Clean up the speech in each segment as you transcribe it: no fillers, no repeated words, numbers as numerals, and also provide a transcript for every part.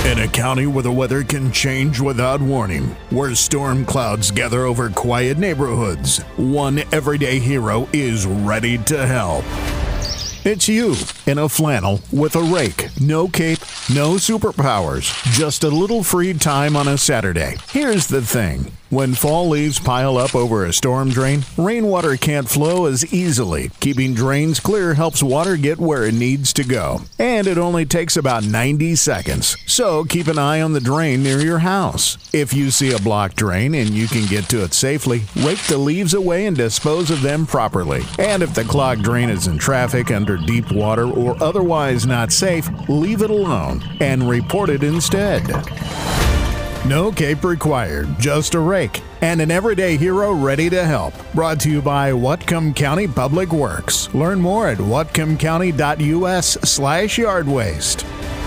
In a county where the weather can change without warning, where storm clouds gather over quiet neighborhoods, one everyday hero is ready to help. It's you in a flannel with a rake. No cape, no superpowers, just a little free time on a Saturday. Here's the thing. When fall leaves pile up over a storm drain, rainwater can't flow as easily. Keeping drains clear helps water get where it needs to go. And it only takes about 90 seconds. So keep an eye on the drain near your house. If you see a blocked drain and you can get to it safely, rake the leaves away and dispose of them properly. And if the clogged drain is in traffic, under deep water, or otherwise not safe, leave it alone and report it instead. No cape required, just a rake and an everyday hero ready to help. Brought to you by Whatcom County Public Works. Learn more at whatcomcounty.us/yard waste.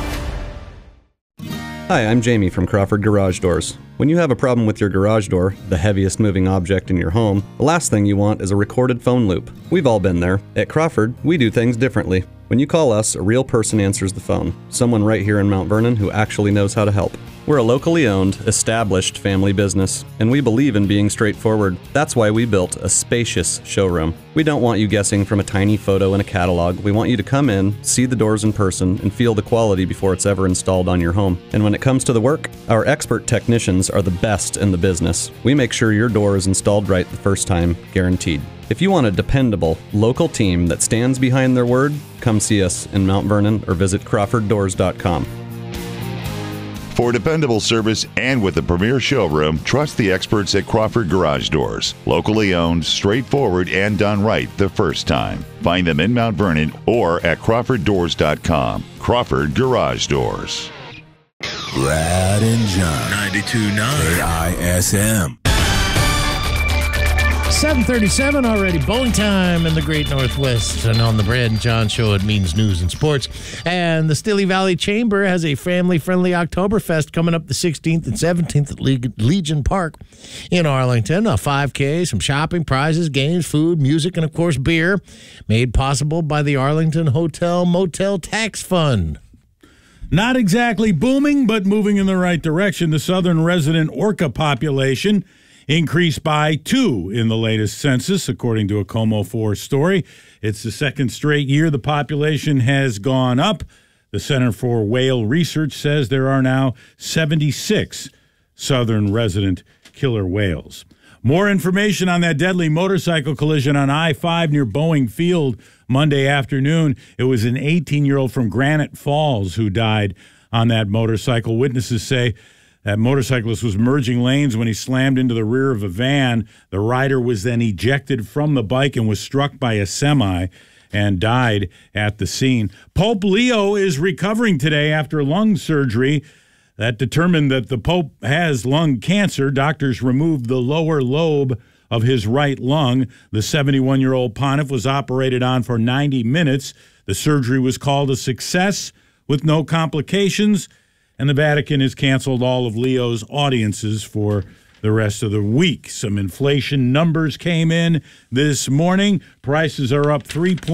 Hi, I'm Jamie from Crawford Garage Doors. When you have a problem with your garage door, the heaviest moving object in your home, the last thing you want is a recorded phone loop. We've all been there. At Crawford, we do things differently. When you call us, a real person answers the phone. Someone right here in Mount Vernon who actually knows how to help. We're a locally owned, established family business, and we believe in being straightforward. That's why we built a spacious showroom. We don't want you guessing from a tiny photo in a catalog. We want you to come in, see the doors in person, and feel the quality before it's ever installed on your home. And when it comes to the work, our expert technicians are the best in the business. We make sure your door is installed right the first time, guaranteed. If you want a dependable, local team that stands behind their word, come see us in Mount Vernon or visit crawforddoors.com. For dependable service and with a premier showroom, trust the experts at Crawford Garage Doors. Locally owned, straightforward, and done right the first time. Find them in Mount Vernon or at crawforddoors.com. Crawford Garage Doors. Brad and John, 92.9 KISM. 7:37 already. Bowling time in the Great Northwest. And on the Brad and John Show, it means news and sports. And the Stille Valley Chamber has a family-friendly Oktoberfest coming up the 16th and 17th at Legion Park in Arlington. A 5K, some shopping, prizes, games, food, music, and, of course, beer. Made possible by the Arlington Hotel Motel Tax Fund. Not exactly booming, but moving in the right direction. The southern resident orca population increased by 2 in the latest census, according to a KOMO4 story. It's the second straight year the population has gone up. The Center for Whale Research says there are now 76 southern resident killer whales. More information on that deadly motorcycle collision on I-5 near Boeing Field Monday afternoon. It was an 18-year-old from Granite Falls who died on that motorcycle. Witnesses say that motorcyclist was merging lanes when he slammed into the rear of a van. The rider was then ejected from the bike and was struck by a semi and died at the scene. Pope Leo is recovering today after lung surgery that determined that the Pope has lung cancer. Doctors removed the lower lobe of his right lung. The 71-year-old pontiff was operated on for 90 minutes. The surgery was called a success with no complications, and the Vatican has canceled all of Leo's audiences for the rest of the week. Some inflation numbers came in this morning. Prices are up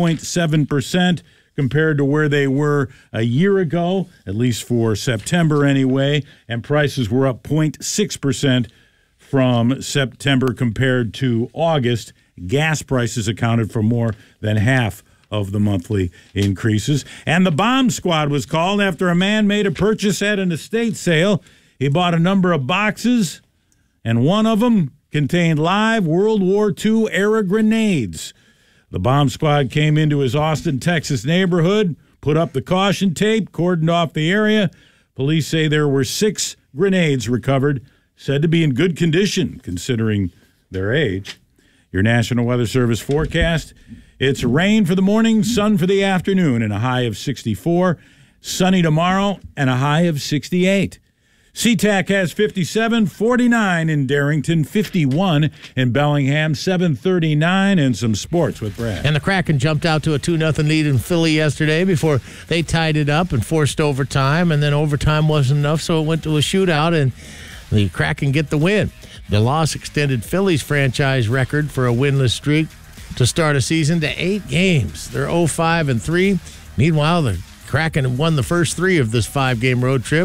3.7% compared to where they were a year ago, at least for September anyway, and prices were up 0.6% from September compared to August. Gas prices accounted for more than half of the monthly increases. And the bomb squad was called after a man made a purchase at an estate sale. He bought a number of boxes, and one of them contained live World War II era grenades. The bomb squad came into his Austin, Texas neighborhood, put up the caution tape, cordoned off the area. Police say there were 6 grenades recovered, said to be in good condition considering their age. Your National Weather Service forecast: it's rain for the morning, sun for the afternoon, and a high of 64. Sunny tomorrow and a high of 68. SeaTac has 57, 49 in Darrington, 51 in Bellingham, 7:39, and some sports with Brad. And the Kraken jumped out to a 2-0 lead in Philly yesterday before they tied it up and forced overtime, and then overtime wasn't enough, so it went to a shootout, and the Kraken get the win. The loss extended Philly's franchise record for a winless streak to start a season to 8 games. They're 0-5-3. Meanwhile, the Kraken won the first 3 of this 5-game road trip.